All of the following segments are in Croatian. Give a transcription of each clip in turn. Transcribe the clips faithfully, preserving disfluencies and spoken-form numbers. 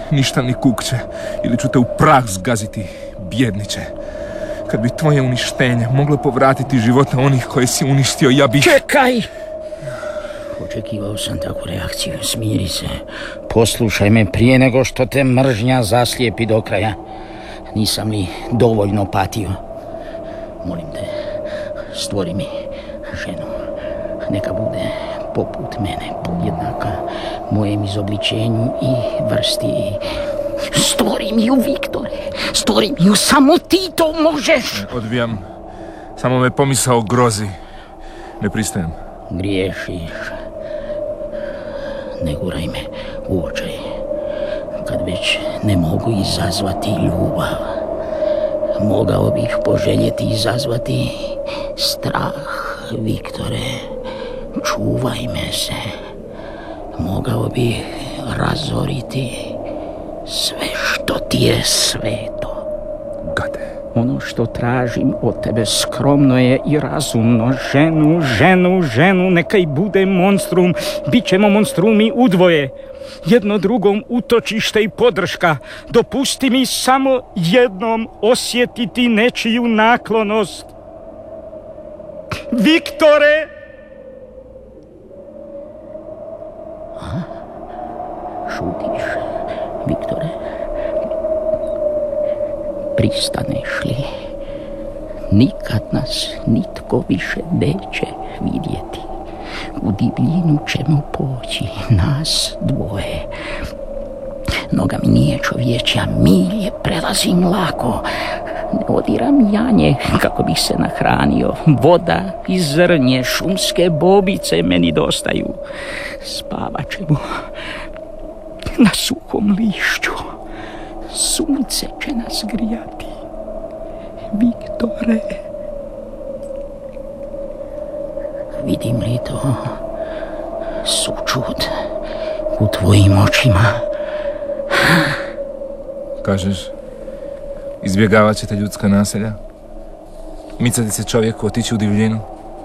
ništa ni kukće, ili ću te u prah zgaziti, bjedniče. Kad bi tvoje uništenje moglo povratiti života onih koje si uništio, ja bih... Čekaj! Očekivao sam takvu reakciju. Smiri se. Poslušaj me prije nego što te mržnja zaslijepi do kraja. Nisam li dovoljno patio? Molim te, stvori mi ženu. Neka bude poput mene, podjednaka mojem izobličenju i vrsti. Stvori mi ju, Viktore. Stvori mi ju, samo ti to možeš. Ne, odbijam. Samo me pomisao grozi. Ne pristajem. Griješiš. Ne guraj me u očaj. Kad već ne mogu izazvati ljubav, mogao bih poželjeti izazvati strah, Viktore. Čuvaj me se. Mogao bih razoriti sve što ti je sveto. Gade. Ono što tražim od tebe skromno je i razumno. Ženu, ženu, ženu, neka i bude monstrum. Bićemo monstrumi udvoje. Jedno drugom utočište i podrška. Dopusti mi samo jednom osjetiti nečiju naklonost. Viktore! A? Šutiš, Viktore? Pristaneš li? Nikad nas nitko više neće vidjeti. U divljinu ćemo poći, nas dvoje. Noga mi nije čovječja, milje prelazim lako. Ne odiram janje kako bih se nahranio. Voda i zrnje, šumske bobice meni dostaju. Spavat ćemo na suhom lišću. Sunce će nas grijati. Viktore, vidim li to sućut u tvojim očima? Kažeš, izbjegavat ćete ljudska naselja? Micati se čovjeku, otići u divljinu?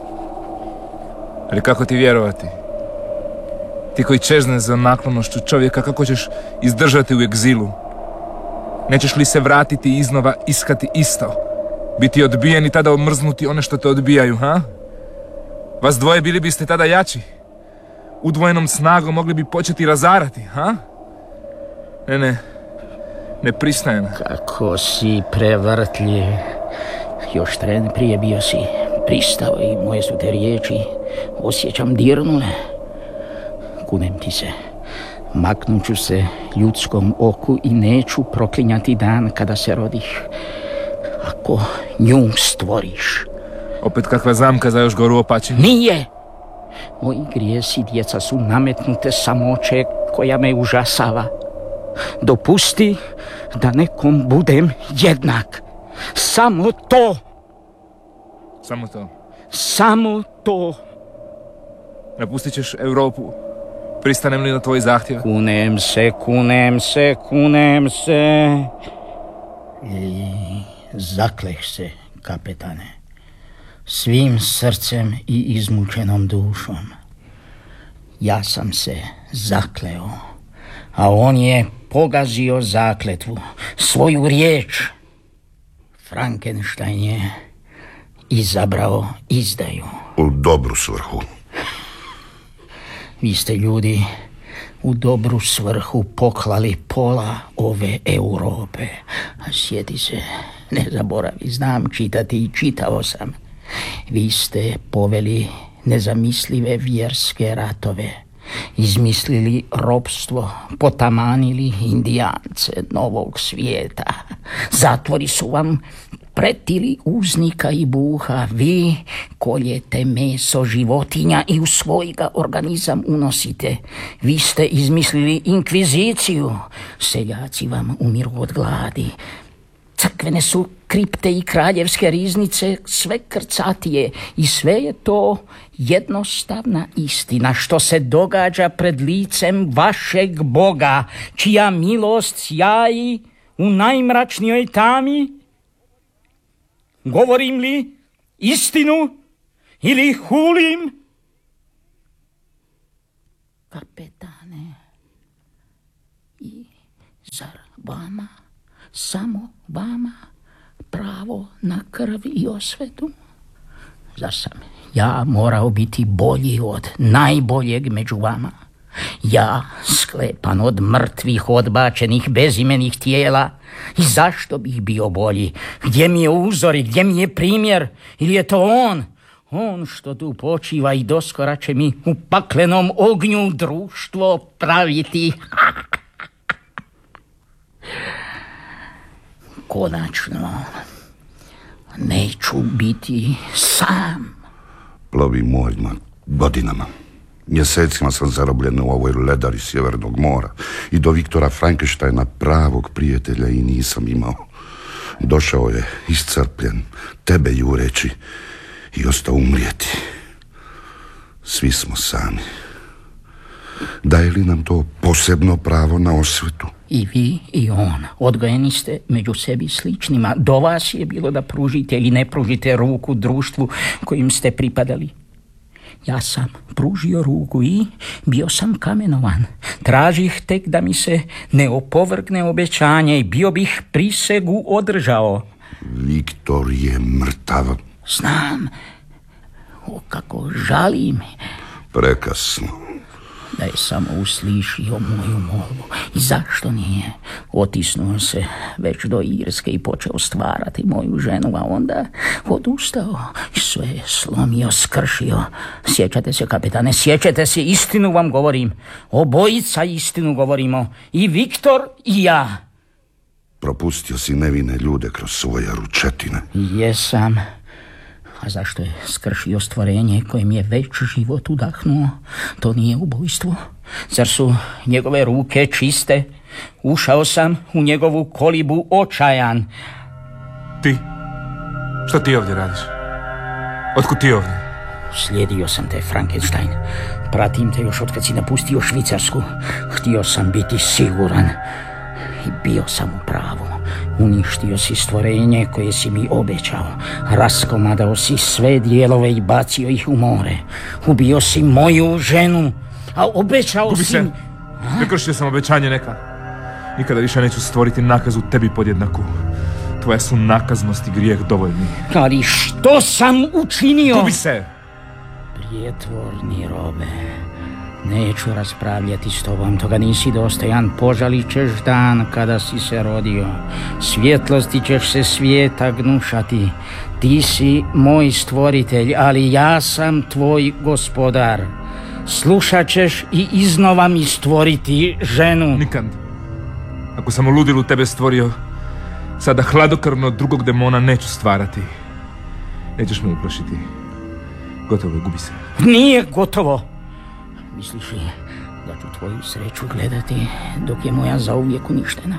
Ali kako ti vjerovati? Ti koji čezne za naklonošću čovjeka, kako ćeš izdržati u egzilu? Nećeš li se vratiti iznova iskati isto? Biti odbijen i tada omrznuti one što te odbijaju, ha? Vas dvoje bili biste tada jači. Udvojenom snagom mogli bi početi razarati, ha? Ne, ne. Ne pristajem. Kako si prevrtljiv. Još tren prije bio si pristao i moje su te riječi osjećam dirnule. Kunem ti se. Maknut ću se ljudskom oku i neću proklinjati dan kada se rodiš. Ako nju stvoriš. Opet kakva zamka za još goru opačinu? Nije! Moji grijesi, djeca, su nametnute samoće koja me užasava. Dopusti da nekom budem jednak. Samo to. Samo to? Samo to. Napustit ćeš Europu. Pristanem li na tvoj zahtjev? Kunem se, kunem se, kunem se. I zakleš se, kapetane. Svim srcem i izmučenom dušom. Ja sam se zakleo, a on je pogazio zakletvu, svoju riječ. Frankenstein je izabrao izdaju. U dobru svrhu. Vi ste, ljudi, u dobru svrhu poklali pola ove Europe. A sjeti se, ne zaboravi, znam čitati i čitao sam. Vi ste poveli nezamislive vjerske ratove, izmislili ropstvo, potamanili indijance novog svijeta. Zatvori su vam pretili uznika i buha. Vi koljete meso životinja i u svoj ga organizam unosite. Vi ste izmislili inkviziciju. Seljaci vam umiru od gladi. Crkvene su kripte i kraljevske riznice sve krcatije i sve je to jednostavna istina što se događa pred licem vašeg Boga, čija milost sjaji u najmračnijoj tami. Govorim li istinu ili hulim? Kapetane, i zar vama, samo vama, pravo na krv i osvetu? Zar sam ja morao biti bolji od najboljeg među vama? Ja, sklepan od mrtvih, odbačenih, bezimenih tijela. I zašto bih bio bolji? Gdje mi je uzor i gdje mi je primjer? Ili je to on? On što tu počiva i doskora će mi u paklenom ognju društvo praviti. Konačno, neću biti sam. Plovim morima, godinama. Mjesecima sam zarobljen u ovoj ledari Sjevernog mora i do Viktora Frankensteina, pravog prijatelja, i nisam imao. Došao je iscrpljen, tebe jureći, i ostao umrijeti. Svi smo sami. Daje li nam to posebno pravo na osvetu? I vi i on odgojeni ste među sebi sličnima. Do vas je bilo da pružite ili ne pružite ruku društvu kojim ste pripadali. Ja sam pružio ruku i bio sam kamenovan. Tražih tek da mi se ne opovrgne obećanje i bio bih prisegu održao. Viktor je mrtav. Znam. O, kako žali me. Prekasno. Da je samo uslišio moju molbu. I zašto nije? Otisnuo se već do Irske i počeo stvarati moju ženu, a onda odustao. Sve je slomio, skršio. Sjećate se, kapetane, sjećate se, istinu vam govorim. Obojica istinu govorimo. I Viktor i ja. Propustio si nevine ljude kroz svoje ručetine. Jesam. A zašto je skršio stvorenje kojem je već život udahnuo? To nije ubojstvo. Zar su njegove ruke čiste? Ušao sam u njegovu kolibu očajan. Ti? Što ti ovdje radiš? Otkud ti ovdje? Slijedio sam te, Frankenstein. Pratim te još od kad si napustio Švicarsku. Htio sam biti siguran. I bio sam u pravu. Uništio si stvorenje koje si mi obećao. Raskomadao si sve dijelove i bacio ih u more. Ubio si moju ženu, a obećao Gubi si... se. Prekršio sam obećanje neka. Nikada više neću stvoriti nakazu tebi podjednaku. Tvoja su nakaznost i grijeh dovoljni. Ali što sam učinio? Gubi se! Prijetvorni robe, neću raspravljati s tobom, toga nisi dostojan. Požalit ćeš dan kada si se rodio. Svjetlosti ćeš se svijeta gnušati. Ti si moj stvoritelj, ali ja sam tvoj gospodar. Slušat ćeš i iznova mi stvoriti ženu. Nikad. Ako sam u ludilu tebe stvorio, sada hladokrvno drugog demona neću stvarati. Nećeš me uplašiti. Gotovo je, gubi se. Nije gotovo. Misliš li da ću tvoju sreću gledati dok je moja zauvijek uništena?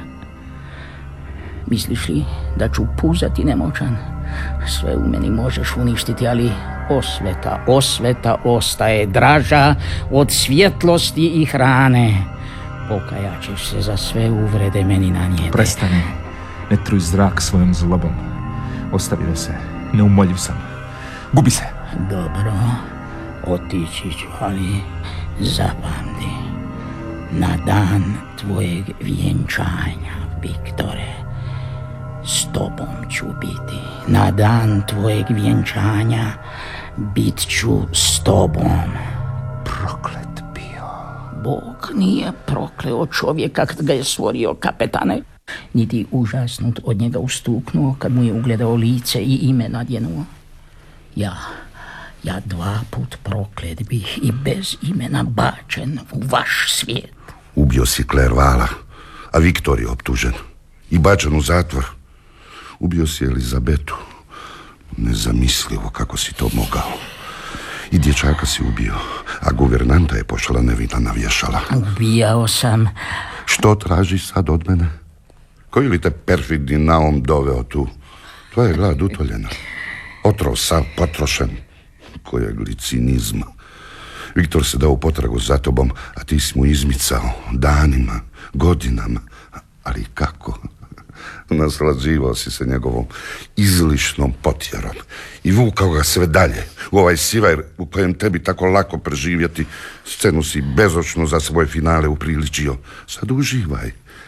Misliš li da ću puzati nemoćan? Sve u meni možeš uništiti, ali osveta, osveta ostaje draža od svjetlosti i hrane. Pokajat ćeš se za sve uvrede meni nanijete. Prestani. Ne truj zrak svojom zlobom. Ostavi da se. Neumoljiv sam. Gubi se. Dobro, otići ću, ali zapamti, na dan tvojeg vjenčanja, Viktore, s tobom ću biti. Na dan tvojeg vjenčanja bit ću s tobom. Proklet bio. Bog nije prokleo čovjeka kad ga je stvorio, kapetane, niti užasnut od njega ustuknuo kad mu je ugledao lice i ime nadjenuo. Ja... Ja dva put proklet bih i bez imena bačen u vaš svijet. Ubio si Clervala, a Viktor je optužen i bačen u zatvor. Ubio si Elizabetu. Nezamislivo kako si to mogao. I dječaka si ubio, a guvernanta je pošla nevina na vješala. Ubijao sam. Što tražiš sad od mene? Koji li te perfidni naum doveo tu? Tvoja je glad utoljena. Otrov sav potrošen. Kojeg li cinizma. Viktor se dao u potragu za tobom, a ti si mu izmicao danima, godinama. Ali kako? Naslađivao si se njegovom izlišnom potjerom i vukao ga sve dalje u ovaj sivaj u kojem tebi tako lako preživjeti. Scenu si bezočno za svoje finale upriličio. Sad uživaj,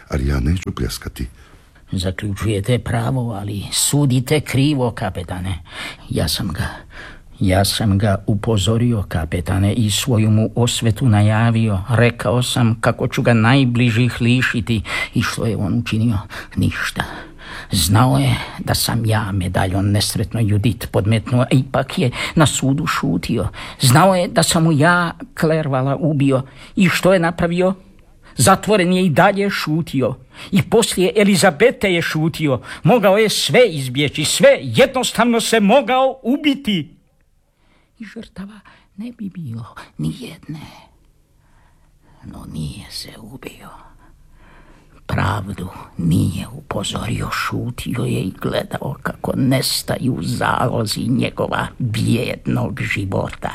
ali ja neću pljeskati. Zaključujete pravo, ali sudite krivo, kapetane. Ja sam ga, ja sam ga upozorio, kapetane, i svoju mu osvetu najavio. Rekao sam kako ću ga najbližih lišiti. I što je on učinio? Ništa. Znao je da sam ja medaljon nesretnoj Judit podmetnuo, a ipak je na sudu šutio. Znao je da sam mu ja Klervala ubio. I što je napravio? Zatvoren je i dalje šutio. I poslije Elizabete je šutio. Mogao je sve izbjeći, sve, jednostavno se mogao ubiti. I žrtava ne bi bilo ni jedne. No nije se ubio. Pravdu nije upozorio, šutio je i gledao kako nestaju zalozi njegova bijednog života.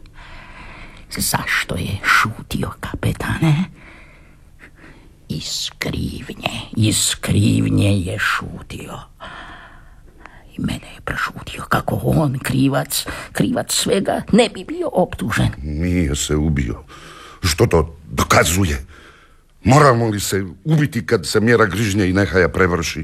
Zašto je šutio, kapetane? Iz krivnje, iz krivnje je šutio. I mene je prešutio kako on, krivac, krivac svega, ne bi bio optužen. Nije se ubio. Što to dokazuje? Moramo li se ubiti kad se mjera grižnje i nehaja prevrši?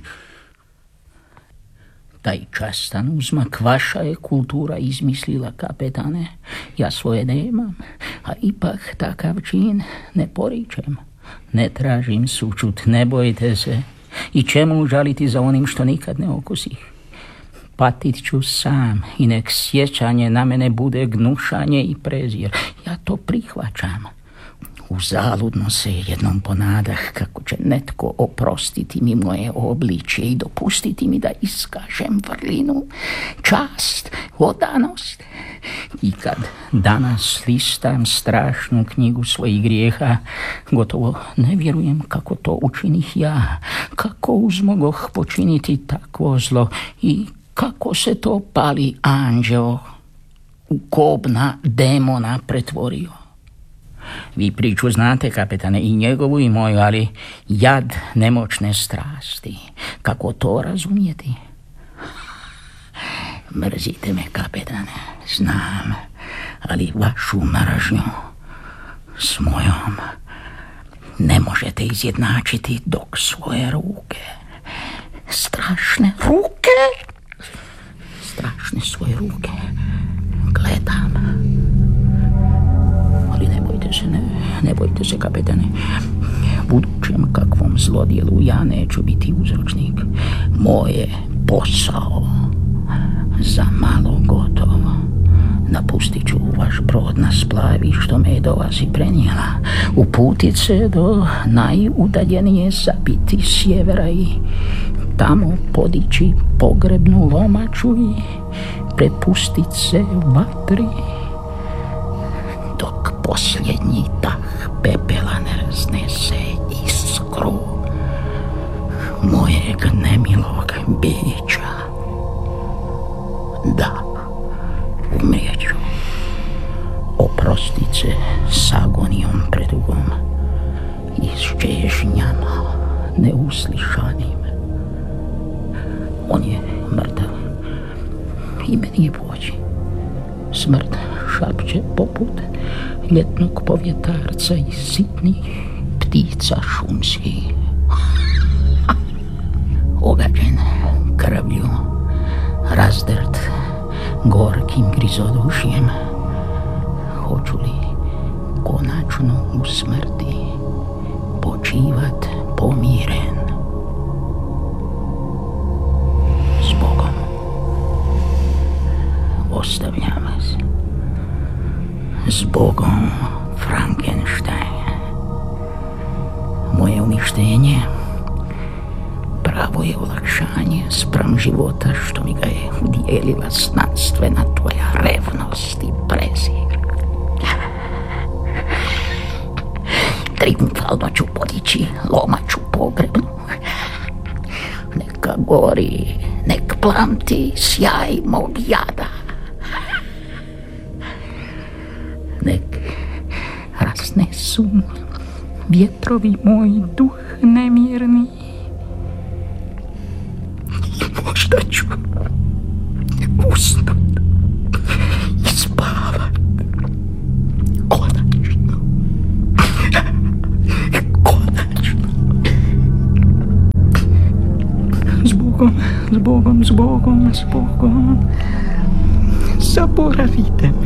Taj častan uzmak vaša je kultura izmislila, kapetane. Ja svoje nemam, a ipak takav čin ne poričem. Ne tražim sućut, ne bojte se. I čemu žaliti za onim što nikad ne okusih? Patit ću sam i nek sjećanje na mene bude gnušanje i prezir. Ja to prihvaćam. Uzaludno se jednom ponadah kako će netko oprostiti mi moje obličje i dopustiti mi da iskažem vrlinu, čast, odanost. I kad danas listam strašnu knjigu svojih grijeha, gotovo ne vjerujem kako to učinih ja, kako uzmogoh počiniti takvo zlo i kako se to pali anđeo u kobna demona pretvorio. Vi priču znate, kapetane, i njegovu i moju, ali jad nemoćne strasti. Kako to razumijeti? Mrzite me, kapetane, znam, ali vašu mržnju s mojom ne možete izjednačiti dok svoje ruke, strašne ruke, strašne svoje ruke gledam. Ali ne bojte se, ne, ne bojte se, kapetane. Budućem kakvom zlodjelu ja neću biti uzročnik. Moje posao za malo gotovo. Napustit ću vaš brod na splavi što me je do vas i prenijela. Uputit se do najudaljenije zabiti sjevera i tamo podići pogrebnu lomaču i prepustit se vatri dok posljednji dah pepela ne raznese iskru mojeg nemilog bića. Da, umrijeću. Oprostit se s agonijom predugom i s čežnjama neuslišanim. On je mrtav i meni je poći. Smrt šapće poput ljetnog povjetarca i sitnih ptica šumskih. Ogađen krvlju, razdrt gorkim grizodušjem, hoću li konačno u smrti počivat pomiren? S Bogom. Ostavljam vas. S Bogom, Frankenstein. Moje uništenje pravo je olakšanje spram života što mi ga je udijelila znanstvena tvoja revnost i prezir. Triumfalno ću podići lomaču pogrebnu. Neka gori, nek plamti sjaj mog jada. Nek raznesu vjetrovi moj duh nemirni. Možda ću usnut i spavat. Konačno. Konačno. Bogom, s Bogom, s Bogom, s Bogom. Zaboravite me.